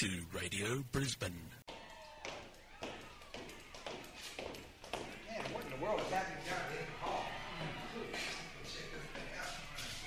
to Radio Brisbane. Man, what in the world is happening down here?